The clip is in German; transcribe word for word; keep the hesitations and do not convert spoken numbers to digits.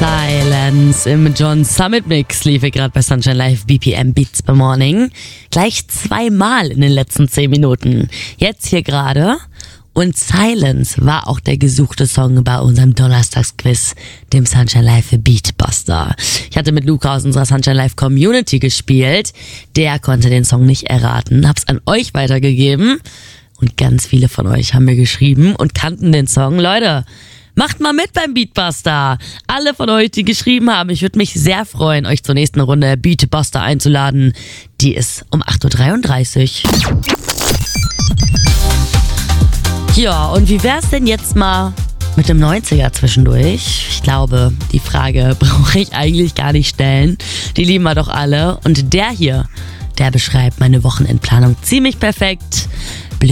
Silence im John Summit Mix lief gerade bei Sunshine Live B P M Beats by Morning. Gleich zweimal in den letzten zehn Minuten. Jetzt hier gerade. Und Silence war auch der gesuchte Song bei unserem Donnerstagsquiz, dem Sunshine Live Beatbuster. Ich hatte mit Luca aus unserer Sunshine Live Community gespielt. Der konnte den Song nicht erraten. Hab's an euch weitergegeben. Und ganz viele von euch haben mir geschrieben und kannten den Song. Leute, macht mal mit beim Beatbuster. Alle von euch, die geschrieben haben, ich würde mich sehr freuen, euch zur nächsten Runde Beatbuster einzuladen. Die ist um acht Uhr dreiunddreißig. Ja, und wie wär's denn jetzt mal mit dem neunziger zwischendurch? Ich glaube, die Frage brauche ich eigentlich gar nicht stellen. Die lieben wir doch alle. Und der hier, der beschreibt meine Wochenendplanung ziemlich perfekt.